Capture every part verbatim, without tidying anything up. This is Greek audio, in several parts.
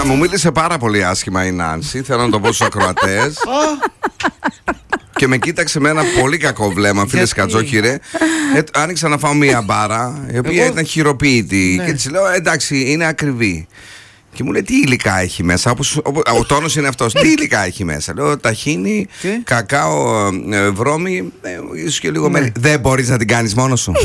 μου μίλησε πάρα πολύ άσχημα η Νάνση. Θέλω να το πω στους ακροατές. Και με κοίταξε με ένα πολύ κακό βλέμμα, φίλε Σκατζόχυρε. Ε, άνοιξα να φάω μία μπάρα, η οποία Εγώ... ήταν χειροποίητη. Ναι. Και της λέω: εντάξει, είναι ακριβή. Και μου λέει: τι υλικά έχει μέσα. Όπως, όπως, ο τόνος είναι αυτός. Τι υλικά έχει μέσα. Λέω: ταχίνι, και? κακάο, ε, βρώμη, ε, ίσως και λίγο ναι. μέλι. Δεν μπορείς να την κάνεις μόνος σου.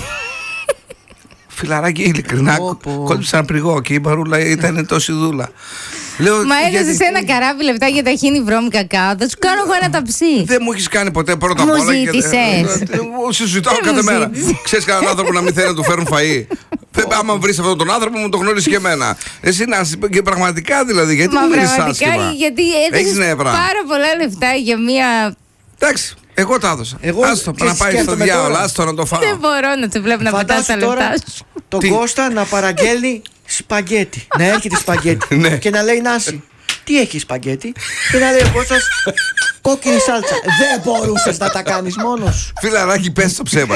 Φιλαράκι, ειλικρινά, κόλληψα ένα πριγό και η μπαρούλα ήταν τόση δούλα. Λέω, μα έδωσες γιατί... ένα καράβι λεπτά για ταχίνι βρώμη κακάο. Θα σου κάνω εγώ ένα ταψί. Δεν μου έχεις κάνει ποτέ πρώτα απ' όλα. Μου ζήτησες. Μου συζητάω κάθε μέρα. Ξέρεις κανέναν άνθρωπο να μην θέλει να του φέρουν φαΐ. Άμα βρεις αυτόν τον άνθρωπο μου το γνώρισε και εμένα. Εσύ να σου και πραγματικά δηλαδή. Γιατί μου μιλήσεις άσχημα. Γιατί έδωσες πάρα πολλά λεφτά για μία. Εντάξει. Εγώ τα έδωσα. Εγώ άστο να πάει στο διάολο, άστο να το φάω. Δεν μπορώ να του βλέπω να πετάς τα λεφτά σου. Τον Κώστα να παραγγέλνει σπαγκέτι. Να έρχεται σπαγκέτι. Και να λέει Νάση, τι έχει σπαγκέτι. Και να λέει ο Κώστας, κόκκινη σάλτσα. Δεν μπορούσες να τα κάνεις μόνος. Φιλαράκι, πες το ψέμα.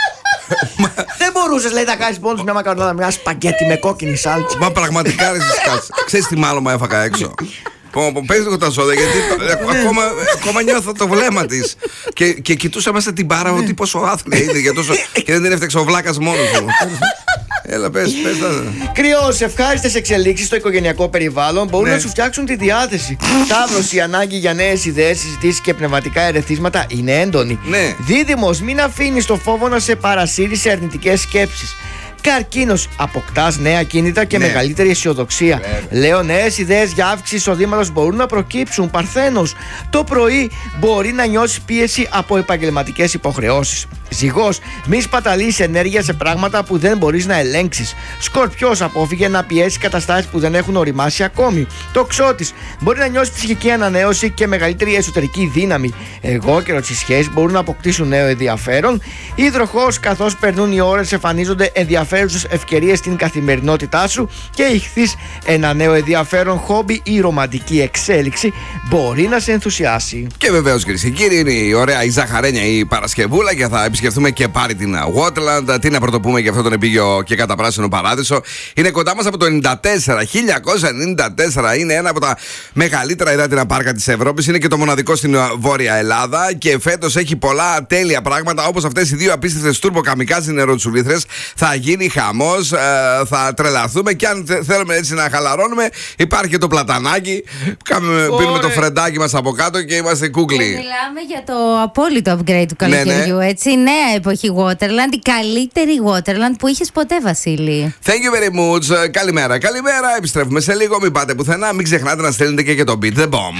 Δεν μπορούσες, λέει, να κάνεις μόνος μια μακαρονάδα, μια σπαγκέτι με κόκκινη σάλτσα. Μα πραγματικά δεν σκάτσε. Ξέρεις τι μάλλον έφαγα έξω. Πες λίγο τα σόδα, γιατί ακόμα, ακόμα νιώθω το βλέμμα της. Και, και κοιτούσα μέσα την μπάρα ότι πόσο άθλια είναι και, τόσο, και δεν την έφτιαξε ο βλάκας μόνος του. Έλα, πες, πες τα. Κρυός, ευχάριστες εξελίξεις στο οικογενειακό περιβάλλον μπορούν ναι. να σου φτιάξουν τη διάθεση. Ταύρος, η ανάγκη για νέες ιδέες, συζητήσεις και πνευματικά ερεθίσματα είναι έντονη. Ναι. Δίδυμος, μην αφήνεις το φόβο να σε παρασύρει σε αρνητικές σκέψεις. Καρκίνος, αποκτάς νέα κίνητα και ναι. μεγαλύτερη αισιοδοξία. Βέβαια. Λέω, νέες ιδέες για αύξηση εισοδήματος μπορούν να προκύψουν. Παρθένος, το πρωί μπορεί να νιώσεις πίεση από επαγγελματικές υποχρεώσεις. Ζυγός, μη σπαταλείς ενέργεια σε πράγματα που δεν μπορείς να ελέγξεις. Σκορπιός, απόφυγε να πιέσει καταστάσεις που δεν έχουν οριμάσει ακόμη. Τοξότης, μπορεί να νιώσεις ψυχική ανανέωση και μεγαλύτερη εσωτερική δύναμη. Εργόκερος, οι σχέσεις μπορούν να αποκτήσουν νέο ενδιαφέρον. Υδροχόος, καθώς περνούν οι ώρες, εμφανίζονται ενδιαφέρουσες ευκαιρίες στην καθημερινότητά σου. Και Ιχθύς, ένα νέο ενδιαφέρον χόμπι ή ρομαντική εξέλιξη μπορεί να σε ενθουσιάσει. Και βεβαίως, κυρίες και κύριοι, είναι η ωραία η Ζαχαρένια η Παρασκευούλα και θα επισκεφθούμε και πάλι την Waterland. Τι να πρωτοπούμε για αυτόν τον επίγειο και καταπράσινο παράδεισο. Είναι κοντά μας από το ενενήντα τέσσερα, χίλια εννιακόσια ενενήντα τέσσερα. Είναι ένα από τα μεγαλύτερα υδάτινα πάρκα της Ευρώπης. Είναι και το μοναδικό στην Βόρεια Ελλάδα. Και φέτος έχει πολλά τέλεια πράγματα, όπως αυτές οι δύο απίστευτες τούρμπο καμικάζι νεροτσουλήθρες. Θα γίνει χαμός, ε, θα τρελαθούμε. Και αν θέλουμε έτσι να χαλαρώνουμε, υπάρχει και το πλατανάκι. Κάμε, πίνουμε το φρεντάκι μας από κάτω και είμαστε κούκλοι. Μιλάμε για το απόλυτο upgrade του καλοκαιριού, ναι, ναι. έτσι. Νέα εποχή Waterland, η καλύτερη Waterland που είχες ποτέ, Βασίλη. Thank you very much. Καλημέρα, καλημέρα. Επιστρέφουμε σε λίγο. Μην πάτε πουθενά. Μην ξεχνάτε να στέλνετε και, και το Beat the Bomb.